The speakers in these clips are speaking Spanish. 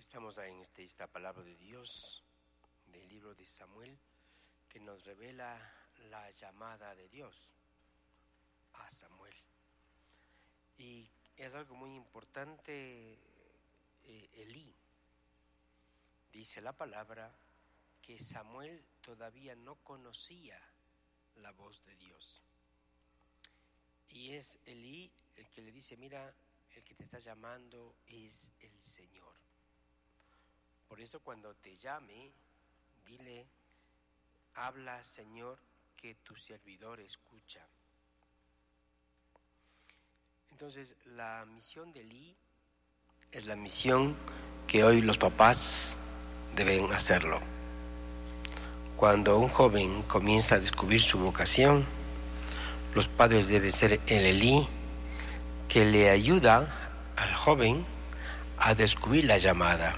Estamos en esta palabra de Dios del libro de Samuel, que nos revela la llamada de Dios a Samuel. Y es algo muy importante. Elí, dice la palabra, que Samuel todavía no conocía la voz de Dios. Y es Elí el que le dice: mira, el que te está llamando es el Señor. Por eso cuando te llame, dile: habla, Señor, que tu servidor escucha. Entonces, la misión de Elí es la misión que hoy los papás deben hacerlo. Cuando un joven comienza a descubrir su vocación, los padres deben ser el Elí que le ayuda al joven a descubrir la llamada.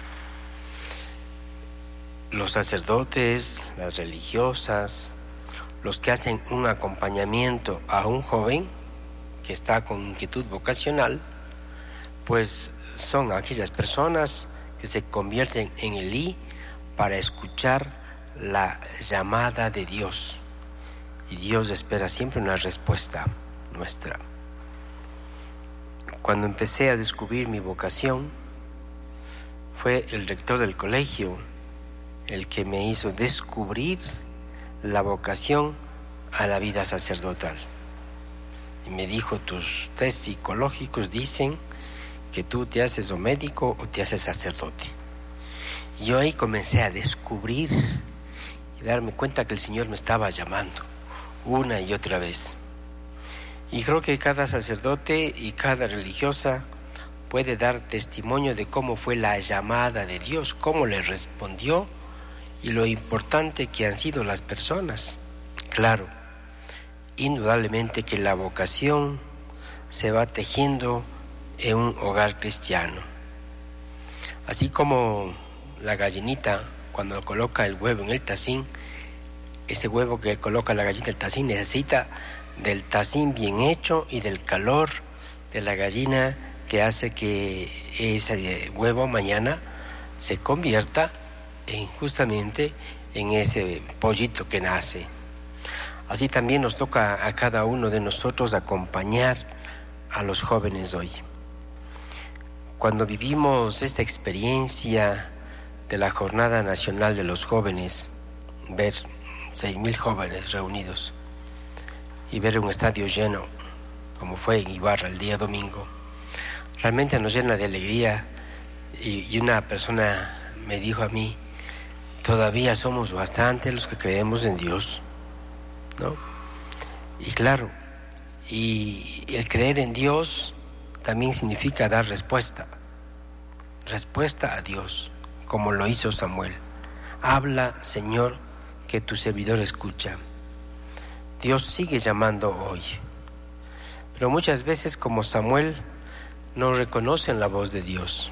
Los sacerdotes, las religiosas, los que hacen un acompañamiento a un joven que está con inquietud vocacional, pues son aquellas personas que se convierten en Elí para escuchar la llamada de Dios. Y Dios espera siempre una respuesta nuestra. Cuando empecé a descubrir mi vocación, fue el rector del colegio el que me hizo descubrir la vocación a la vida sacerdotal. Y me dijo: tus test psicológicos dicen que tú te haces o médico o te haces sacerdote. Y yo ahí comencé a descubrir y darme cuenta que el Señor me estaba llamando una y otra vez. Y creo que cada sacerdote y cada religiosa puede dar testimonio de cómo fue la llamada de Dios, cómo le respondió y lo importante que han sido las personas. Claro, indudablemente que la vocación se va tejiendo en un hogar cristiano. Así como la gallinita, cuando coloca el huevo en el tacín, ese huevo que coloca la gallina en el tacín necesita del tacín bien hecho y del calor de la gallina, que hace que ese huevo mañana se convierta justamente en ese pollito que nace. Así también nos toca a cada uno de nosotros acompañar a los jóvenes hoy. Cuando vivimos esta experiencia de la Jornada Nacional de los Jóvenes, ver 6,000 jóvenes reunidos y ver un estadio lleno, como fue en Ibarra el día domingo, realmente nos llena de alegría. Y una persona me dijo a mí: todavía somos bastante los que creemos en Dios, ¿no? Y claro, y el creer en Dios también significa dar respuesta a Dios, como lo hizo Samuel. Habla, Señor, que tu servidor escucha. Dios sigue llamando hoy, pero muchas veces, como Samuel, no reconocen la voz de Dios.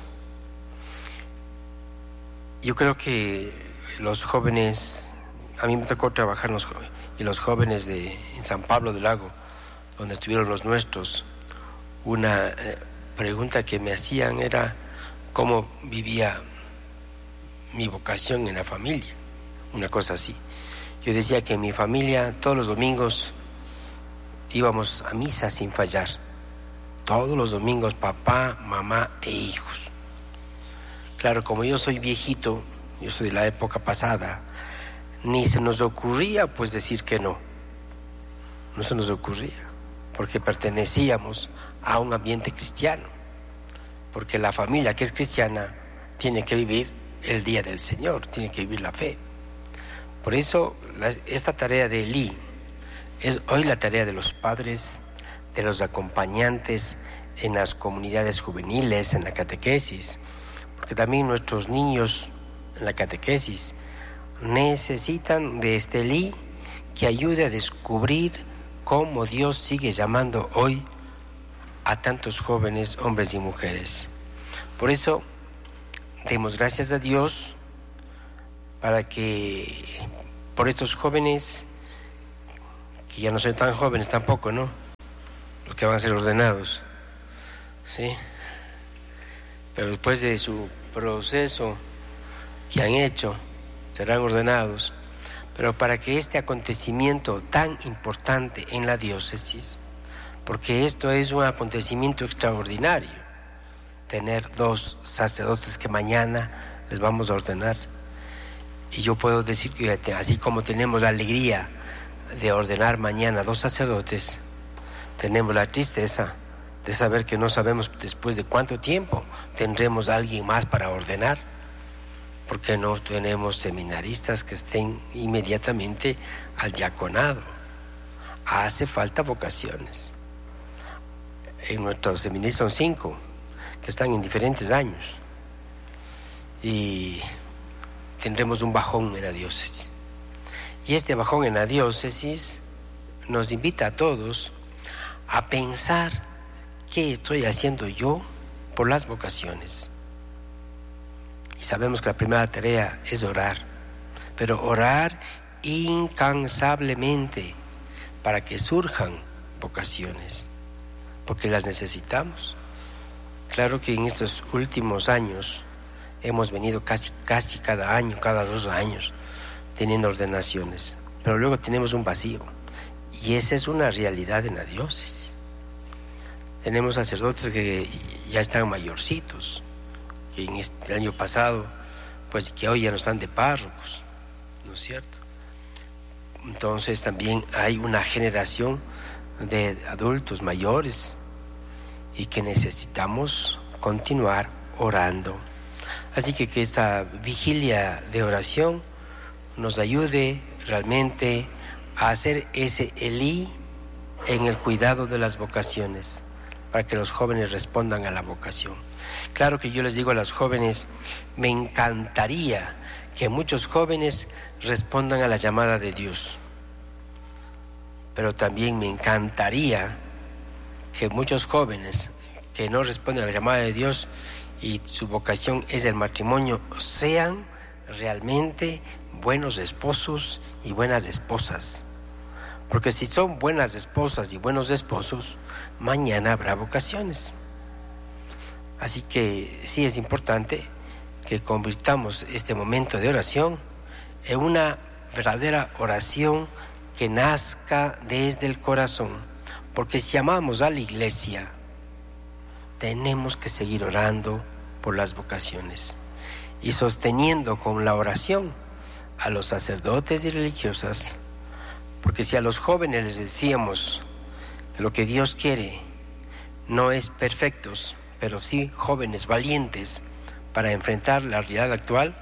Yo creo que los jóvenes, a mí me tocó trabajar en los jóvenes en San Pablo del Lago, donde estuvieron los nuestros. Una pregunta que me hacían era cómo vivía mi vocación en la familia, una cosa así. Yo decía que en mi familia todos los domingos íbamos a misa sin fallar. Todos los domingos, papá, mamá e hijos. Claro, como yo soy viejito, yo soy de la época pasada, ni se nos ocurría pues decir que no. No se nos ocurría, porque pertenecíamos a un ambiente cristiano. Porque la familia que es cristiana tiene que vivir el día del Señor, tiene que vivir la fe. Por eso esta tarea de Elí es hoy la tarea de los padres, de los acompañantes en las comunidades juveniles, en la catequesis, porque también nuestros niños en la catequesis necesitan de este Elí que ayude a descubrir cómo Dios sigue llamando hoy a tantos jóvenes, hombres y mujeres. Por eso demos gracias a Dios por estos jóvenes, que ya no son tan jóvenes tampoco, ¿no? Los que van a ser ordenados, ¿sí? pero después de su proceso que han hecho, serán ordenados. Pero para que este acontecimiento tan importante en la diócesis, porque esto es un acontecimiento extraordinario, tener 2 sacerdotes que mañana les vamos a ordenar. Y yo puedo decir que así como tenemos la alegría de ordenar mañana 2 sacerdotes, tenemos la tristeza de saber que no sabemos después de cuánto tiempo tendremos a alguien más para ordenar, porque no tenemos seminaristas que estén inmediatamente al diaconado. Hace falta vocaciones. En nuestros seminaristas son 5 que están en diferentes años y tendremos un bajón en la diócesis. Y este bajón en la diócesis nos invita a todos a pensar qué estoy haciendo yo por las vocaciones. Y sabemos que la primera tarea es orar, pero orar incansablemente para que surjan vocaciones, porque las necesitamos. Claro que en estos últimos años hemos venido casi cada año, cada 2 años, teniendo ordenaciones, pero luego tenemos un vacío, y esa es una realidad en la diócesis. Tenemos sacerdotes que ya están mayorcitos, que en el año pasado, pues que hoy ya no están de párrocos, ¿no es cierto? Entonces también hay una generación de adultos mayores y que necesitamos continuar orando. Así que esta vigilia de oración nos ayude realmente a hacer ese Elí en el cuidado de las vocaciones, para que los jóvenes respondan a la vocación. Claro que yo les digo a los jóvenes, me encantaría que muchos jóvenes respondan a la llamada de Dios, pero también me encantaría que muchos jóvenes que no responden a la llamada de Dios y su vocación es el matrimonio, sean realmente buenos esposos y buenas esposas. Porque si son buenas esposas y buenos esposos, mañana habrá vocaciones. Así que sí es importante que convirtamos este momento de oración en una verdadera oración que nazca desde el corazón. Porque si amamos a la iglesia, tenemos que seguir orando por las vocaciones y sosteniendo con la oración a los sacerdotes y religiosas. Porque si a los jóvenes les decíamos que lo que Dios quiere no es perfectos, pero sí jóvenes valientes para enfrentar la realidad actual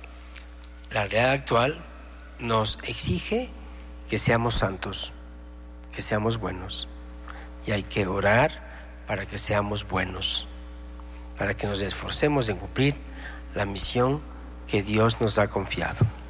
nos exige que seamos santos, que seamos buenos. Y hay que orar para que seamos buenos, para que nos esforcemos en cumplir la misión que Dios nos ha confiado.